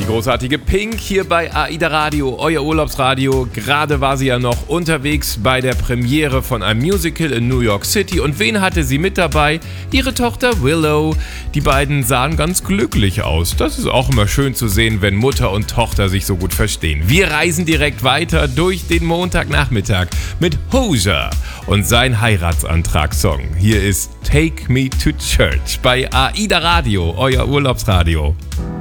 Die großartige Pink hier bei AIDA Radio, euer Urlaubsradio. Gerade war sie ja noch unterwegs bei der Premiere von einem Musical in New York City. Und wen hatte sie mit dabei? Ihre Tochter Willow. Die beiden sahen ganz glücklich aus. Das ist auch immer schön zu sehen, wenn Mutter und Tochter sich so gut verstehen. Wir reisen direkt weiter durch den Montagnachmittag mit Hozier und sein Heiratsantragssong. Hier ist Take Me to Church bei AIDA Radio, euer Urlaubsradio.